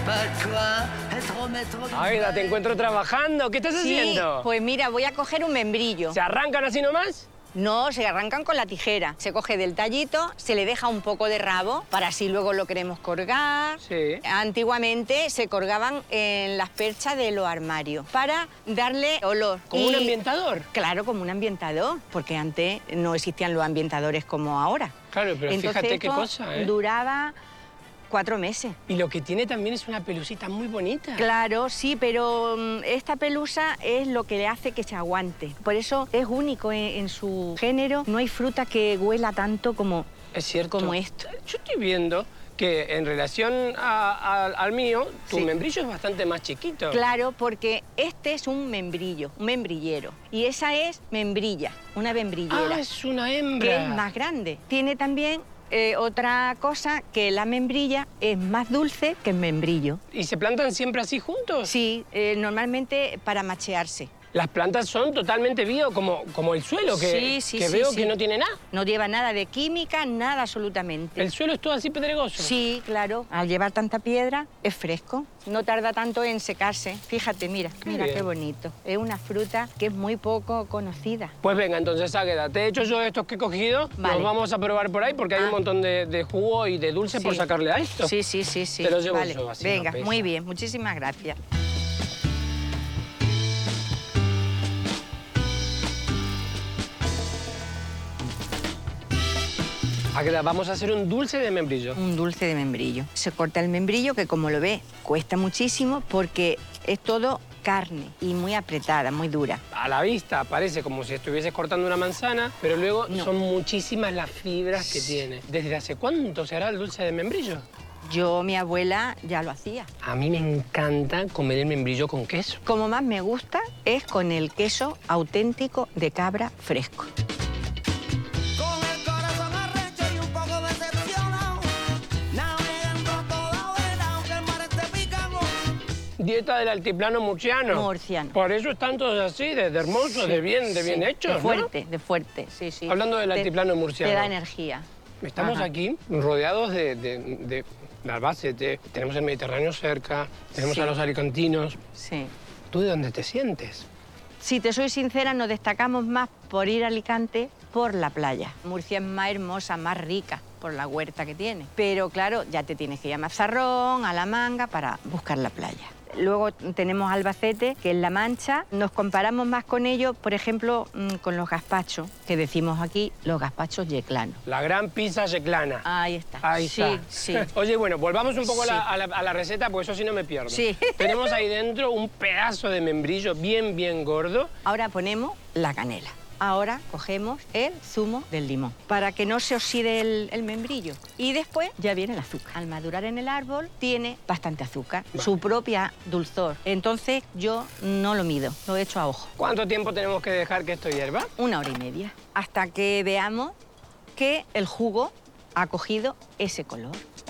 Águeda, te encuentro trabajando. ¿Qué estás haciendo? Pues mira, voy a coger un membrillo. ¿Se arrancan así nomás? No, se arrancan con la tijera. Se coge del tallito, se le deja un poco de rabo para así luego lo queremos colgar. Sí. Antiguamente se colgaban en las perchas de los armarios para darle olor. ¿Como un ambientador? Claro, como un ambientador, porque antes no existían los ambientadores como ahora. Claro, pero entonces, fíjate qué cosa, ¿eh? Duraba 4 meses. Y lo que tiene también es una pelusita muy bonita. Claro, sí, pero esta pelusa es lo que le hace que se aguante. Por eso es único en su género. No hay fruta que huela tanto como, es cierto, como esto. Yo estoy viendo que en relación al mío, tu Sí. membrillo es bastante más chiquito. Claro, porque este es un membrillo, un membrillero. Y esa es membrilla, una membrillera. Ah, es una hembra. Que es más grande. Tiene también otra cosa, que la membrilla es más dulce que el membrillo. ¿Y se plantan siempre así juntos? Sí, normalmente para machearse. Las plantas son totalmente bio, como el suelo, que veo que no tiene nada. No lleva nada de química, nada absolutamente. ¿El suelo es todo así pedregoso? Sí, claro. Al llevar tanta piedra, es fresco. No tarda tanto en secarse. Fíjate, mira, mira bien. qué bonito. Es una fruta que es muy poco conocida. Pues venga, entonces, Águeda, te he hecho yo estos que he cogido. Vale. Los vamos a probar por ahí porque hay un montón de jugo y de dulce por sacarle a esto. Sí. Te los llevo vale. yo, así Venga, no pesa. muy bien. Muchísimas gracias. Águeda, vamos a hacer un dulce de membrillo. Un dulce de membrillo. Se corta el membrillo, que como lo ves, cuesta muchísimo porque es todo carne y muy apretada, muy dura. A la vista parece como si estuvieses cortando una manzana, pero luego son muchísimas las fibras que tiene. ¿Desde hace cuánto se hará el dulce de membrillo? Mi abuela ya lo hacía. A mí me encanta comer el membrillo con queso. Como más me gusta es con el queso auténtico de cabra fresco. Dieta del altiplano murciano. Murciano. Por eso están todos así, de hermosos, de bien hechos, de fuerte, ¿no? De fuerte, sí. Hablando del altiplano murciano. Te da energía. Estamos aquí rodeados de Albacete, tenemos el Mediterráneo cerca, tenemos a los alicantinos. Sí. ¿Tú de dónde te sientes? Si te soy sincera, nos destacamos más por ir a Alicante por la playa. Murcia es más hermosa, más rica por la huerta que tiene. Pero claro, ya te tienes que ir a Mazarrón, a La Manga, para buscar la playa. Luego tenemos Albacete, que es La Mancha. Nos comparamos más con ellos, por ejemplo, con los gazpachos, que decimos aquí, los gazpachos yeclanos. La gran pizza yeclana. Ahí está. Ahí está. Sí. Oye, bueno, volvamos un poco a la receta, porque eso sí no me pierdo. Sí. Tenemos ahí dentro un pedazo de membrillo bien gordo. Ahora ponemos la canela. Ahora cogemos el zumo del limón para que no se oxide el membrillo. Y después ya viene el azúcar. Al madurar en el árbol tiene bastante azúcar, su propia dulzor. Entonces yo no lo mido, lo echo a ojo. ¿Cuánto tiempo tenemos que dejar que esto hierva? 1 hora y media. Hasta que veamos que el jugo ha cogido ese color.